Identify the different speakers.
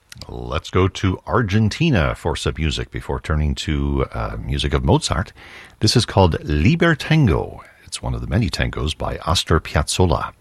Speaker 1: Let's go to Argentina for some music before turning to music of Mozart. This is called Libertango. It's one of the many tangos by Astor Piazzolla.